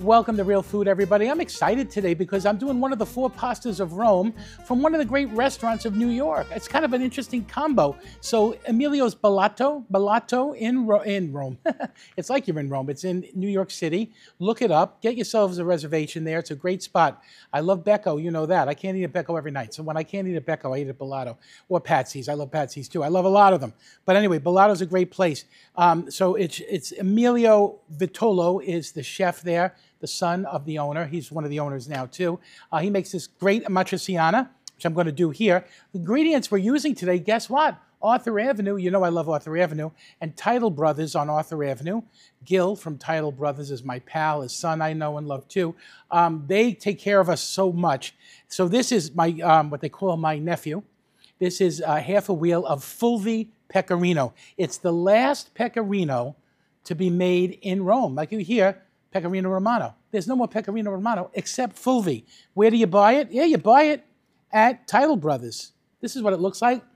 welcome to Real Food, everybody. I'm excited today because I'm doing one of the four pastas of Rome from one of the great restaurants of New York. It's kind of an interesting combo. So Emilio's Bellato in Rome. It's like you're in Rome. It's in New York City. Look it up. Get yourselves a reservation there. It's a great spot. I love Becco. You know that. I can't eat at Becco every night. So when I can't eat at Becco, I eat at Bellato or Patsy's. I love Patsy's too. I love a lot of them. But anyway, Bellato's a great place. So it's Emilio Vitolo is the chef there, the son of the owner. He's one of the owners now too. He makes this great amatriciana, which I'm going to do here. The ingredients we're using today, guess what? Arthur Avenue, you know I love Arthur Avenue, and Title Brothers on Arthur Avenue. Gil from Title Brothers is my pal, his son I know and love too. They take care of us so much. So this is my what they call my nephew. This is half a wheel of Fulvi Pecorino. It's the last Pecorino to be made in Rome. Like you hear, Pecorino Romano. There's no more Pecorino Romano except Fulvi. Where do you buy it? Yeah, you buy it at Title Brothers. This is what it looks like.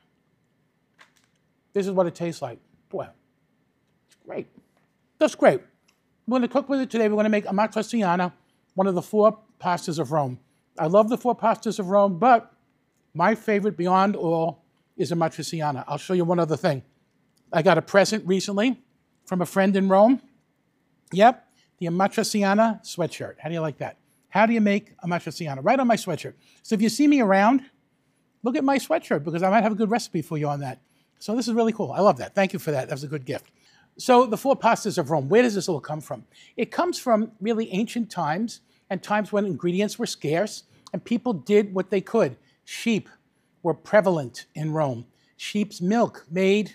This is what it tastes like. Boy, it's great. That's great. We're going to cook with it today. We're going to make amatriciana, one of the four pastas of Rome. I love the four pastas of Rome, but my favorite beyond all is amatriciana. I'll show you one other thing. I got a present recently from a friend in Rome. Yep, the amatriciana sweatshirt. How do you like that? How do you make amatriciana? Right on my sweatshirt. So if you see me around, look at my sweatshirt because I might have a good recipe for you on that. So this is really cool. I love that. Thank you for that. That was a good gift. So the four pastas of Rome, where does this all come from? It comes from really ancient times and times when ingredients were scarce and people did what they could. Sheep were prevalent in Rome. Sheep's milk made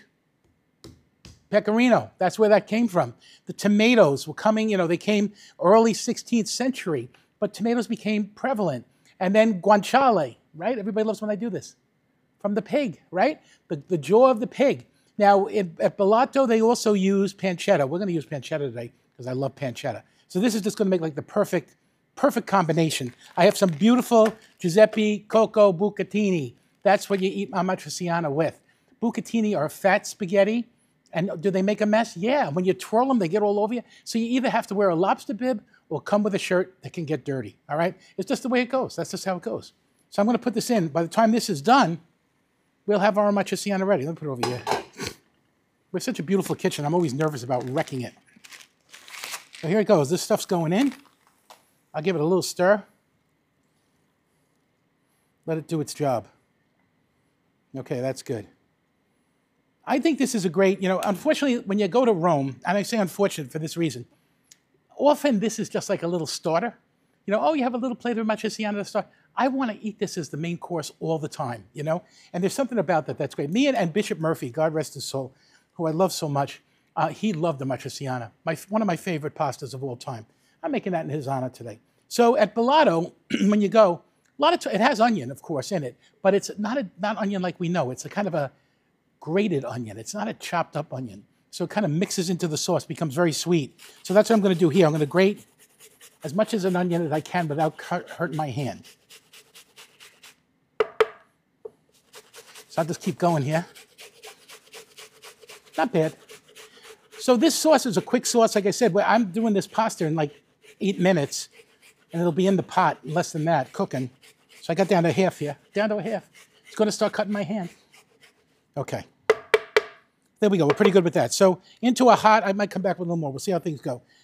pecorino. That's where that came from. The tomatoes were coming, they came early 16th century, but tomatoes became prevalent. And then guanciale, right? Everybody loves when I do this. From the pig, right? The jaw of the pig. Now, at Bellato, they also use pancetta. We're going to use pancetta today because I love pancetta. So this is just going to make like the perfect combination. I have some beautiful Giuseppe Coco bucatini. That's what you eat amatriciana with. Bucatini are fat spaghetti. And do they make a mess? Yeah. When you twirl them, they get all over you. So you either have to wear a lobster bib or come with a shirt that can get dirty, all right? It's just the way it goes. That's just how it goes. So I'm going to put this in. By the time this is done, we'll have our amatriciana ready. Let me put it over here. We have such a beautiful kitchen. I'm always nervous about wrecking it. So here it goes. This stuff's going in. I'll give it a little stir. Let it do its job. Okay, that's good. I think this is a great, unfortunately, when you go to Rome, and I say unfortunate for this reason, often this is just like a little starter. Oh, you have a little plate of amatriciana to start. I want to eat this as the main course all the time, And there's something about that that's great. Me and Bishop Murphy, God rest his soul, who I love so much, he loved the amatriciana, one of my favorite pastas of all time. I'm making that in his honor today. So at Bellato, when you go, it has onion, of course, in it, but it's not onion like we know. It's a kind of a grated onion. It's not a chopped up onion. So it kind of mixes into the sauce, becomes very sweet. So that's what I'm going to do here. I'm going to grate as much as an onion as I can without hurting my hand. So I'll just keep going here. Not bad. So this sauce is a quick sauce. Like I said, I'm doing this pasta in like 8 minutes, and it'll be in the pot, less than that, cooking. So I got down to half here. Down to a half. It's going to start cutting my hand. Okay. There we go. We're pretty good with that. So into a hot, I might come back with a little more. We'll see how things go.